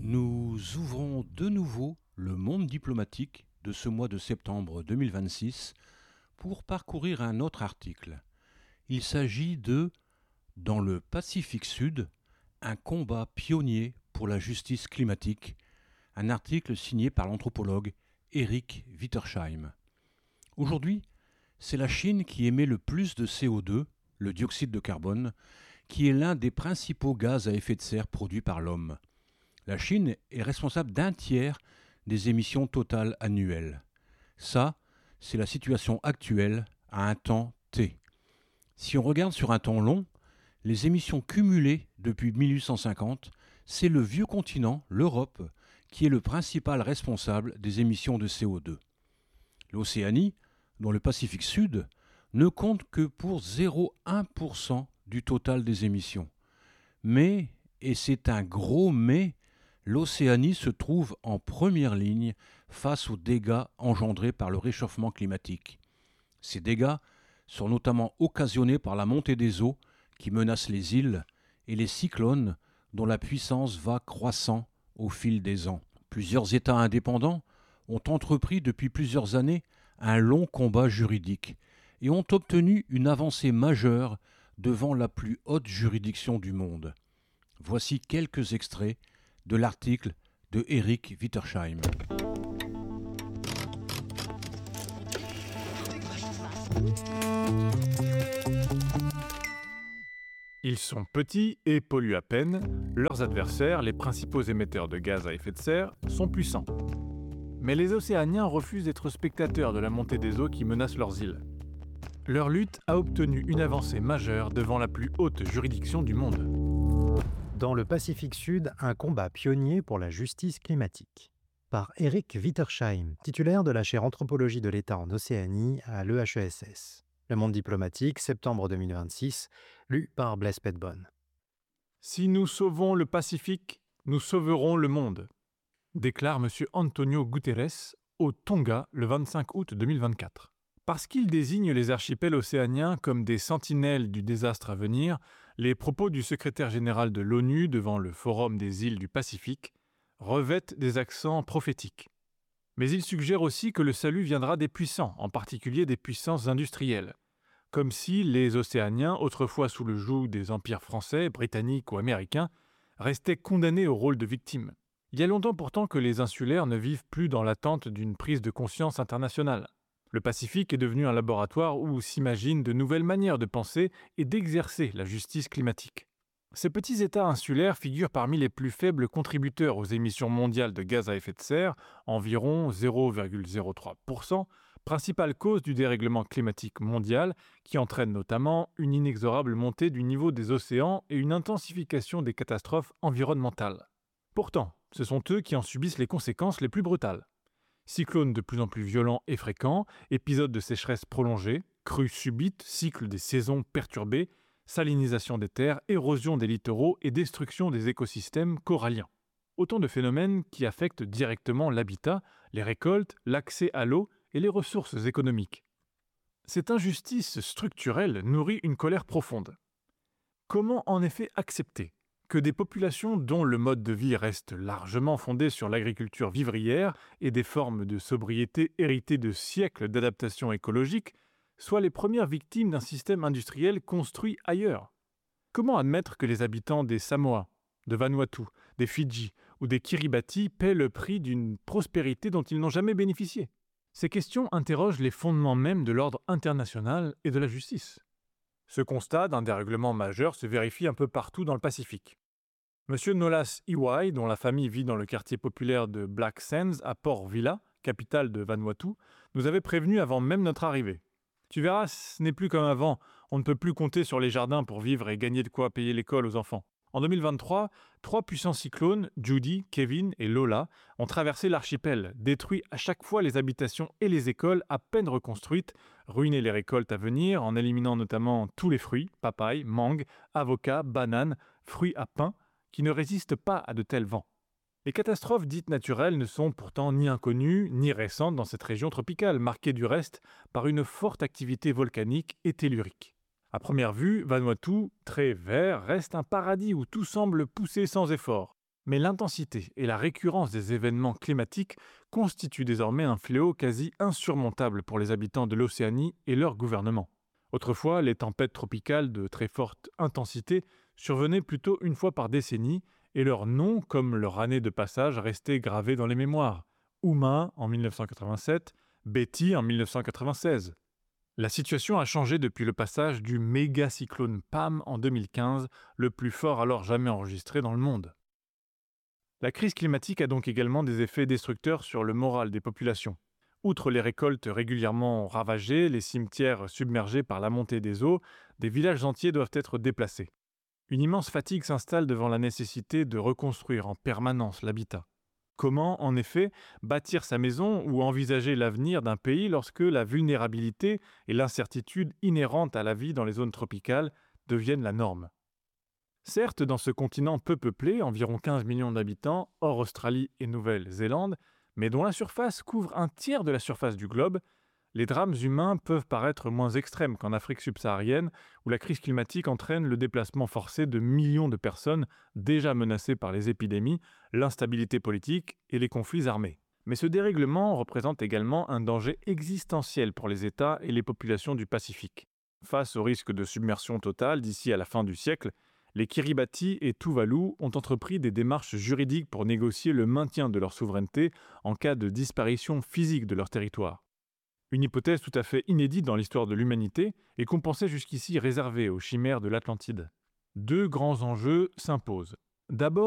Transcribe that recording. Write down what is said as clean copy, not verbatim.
Nous ouvrons de nouveau le monde diplomatique de ce mois de septembre 2026 pour parcourir un autre article. Il s'agit de Dans le Pacifique Sud, un combat pionnier pour la justice climatique, un article signé par l'anthropologue Eric Wittersheim. Aujourd'hui, c'est la Chine qui émet le plus de CO2, le dioxyde de carbone, qui est l'un des principaux gaz à effet de serre produits par l'homme. La Chine est responsable d'un tiers des émissions totales annuelles. Ça, c'est la situation actuelle à un temps T. Si on regarde sur un temps long, les émissions cumulées depuis 1850, c'est le vieux continent, l'Europe, qui est le principal responsable des émissions de CO2. L'Océanie, dont le Pacifique Sud, ne compte que pour 0,1% du total des émissions. Mais, et c'est un gros mais, l'Océanie se trouve en première ligne face aux dégâts engendrés par le réchauffement climatique. Ces dégâts sont notamment occasionnés par la montée des eaux qui menacent les îles et les cyclones dont la puissance va croissant au fil des ans. Plusieurs États indépendants ont entrepris depuis plusieurs années un long combat juridique et ont obtenu une avancée majeure devant la plus haute juridiction du monde. Voici quelques extraits de l'article de Eric Wittersheim. Ils sont petits et polluent à peine. Leurs adversaires, les principaux émetteurs de gaz à effet de serre, sont puissants. Mais les Océaniens refusent d'être spectateurs de la montée des eaux qui menacent leurs îles. Leur lutte a obtenu une avancée majeure devant la plus haute juridiction du monde. Dans le Pacifique Sud, un combat pionnier pour la justice climatique. Par Eric Wittersheim, titulaire de la chaire Anthropologie de l'État en Océanie à l'EHESS. Le Monde diplomatique, septembre 2026, lu par Blaise Petbon. Si nous sauvons le Pacifique, nous sauverons le monde, déclare M. Antonio Guterres au Tonga le 25 août 2024. Parce qu'il désigne les archipels océaniens comme des sentinelles du désastre à venir, les propos du secrétaire général de l'ONU devant le Forum des îles du Pacifique revêtent des accents prophétiques. Mais il suggère aussi que le salut viendra des puissants, en particulier des puissances industrielles. Comme si les Océaniens, autrefois sous le joug des empires français, britanniques ou américains, restaient condamnés au rôle de victimes. Il y a longtemps pourtant que les insulaires ne vivent plus dans l'attente d'une prise de conscience internationale. Le Pacifique est devenu un laboratoire où s'imaginent de nouvelles manières de penser et d'exercer la justice climatique. Ces petits États insulaires figurent parmi les plus faibles contributeurs aux émissions mondiales de gaz à effet de serre, environ 0,03%, principale cause du dérèglement climatique mondial qui entraîne notamment une inexorable montée du niveau des océans et une intensification des catastrophes environnementales. Pourtant, ce sont eux qui en subissent les conséquences les plus brutales. Cyclones de plus en plus violents et fréquents, épisodes de sécheresse prolongée, crues subites, cycles des saisons perturbés, salinisation des terres, érosion des littoraux et destruction des écosystèmes coralliens. Autant de phénomènes qui affectent directement l'habitat, les récoltes, l'accès à l'eau et les ressources économiques. Cette injustice structurelle nourrit une colère profonde. Comment en effet accepter que des populations dont le mode de vie reste largement fondé sur l'agriculture vivrière et des formes de sobriété héritées de siècles d'adaptation écologique soient les premières victimes d'un système industriel construit ailleurs? Comment admettre que les habitants des Samoa, de Vanuatu, des Fidji ou des Kiribati paient le prix d'une prospérité dont ils n'ont jamais bénéficié? Ces questions interrogent les fondements mêmes de l'ordre international et de la justice. Ce constat d'un dérèglement majeur se vérifie un peu partout dans le Pacifique. Monsieur Nolas Iwai, dont la famille vit dans le quartier populaire de Black Sands à Port Vila, capitale de Vanuatu, nous avait prévenu avant même notre arrivée. Tu verras, ce n'est plus comme avant, on ne peut plus compter sur les jardins pour vivre et gagner de quoi payer l'école aux enfants. En 2023, 3 puissants cyclones, Judy, Kevin et Lola, ont traversé l'archipel, détruit à chaque fois les habitations et les écoles à peine reconstruites, ruiné les récoltes à venir en éliminant notamment tous les fruits, papayes, mangues, avocats, bananes, fruits à pain, qui ne résistent pas à de tels vents. Les catastrophes dites naturelles ne sont pourtant ni inconnues ni récentes dans cette région tropicale, marquée du reste par une forte activité volcanique et tellurique. À première vue, Vanuatu, très vert, reste un paradis où tout semble pousser sans effort. Mais l'intensité et la récurrence des événements climatiques constituent désormais un fléau quasi insurmontable pour les habitants de l'Océanie et leurs gouvernements. Autrefois, les tempêtes tropicales de très forte intensité survenaient plutôt une fois par décennie et leur nom, comme leur année de passage, restait gravé dans les mémoires. Uma en 1987, Betty en 1996. La situation a changé depuis le passage du méga-cyclone Pam en 2015, le plus fort alors jamais enregistré dans le monde. La crise climatique a donc également des effets destructeurs sur le moral des populations. Outre les récoltes régulièrement ravagées, les cimetières submergés par la montée des eaux, des villages entiers doivent être déplacés. Une immense fatigue s'installe devant la nécessité de reconstruire en permanence l'habitat. Comment, en effet, bâtir sa maison ou envisager l'avenir d'un pays lorsque la vulnérabilité et l'incertitude inhérentes à la vie dans les zones tropicales deviennent la norme ? Certes, dans ce continent peu peuplé, environ 15 millions d'habitants, hors Australie et Nouvelle-Zélande, mais dont la surface couvre un tiers de la surface du globe, les drames humains peuvent paraître moins extrêmes qu'en Afrique subsaharienne, où la crise climatique entraîne le déplacement forcé de millions de personnes déjà menacées par les épidémies, l'instabilité politique et les conflits armés. Mais ce dérèglement représente également un danger existentiel pour les États et les populations du Pacifique. Face au risque de submersion totale d'ici à la fin du siècle, les Kiribati et Tuvalu ont entrepris des démarches juridiques pour négocier le maintien de leur souveraineté en cas de disparition physique de leur territoire. Une hypothèse tout à fait inédite dans l'histoire de l'humanité et qu'on pensait jusqu'ici réservée aux chimères de l'Atlantide. Deux grands enjeux s'imposent. D'abord,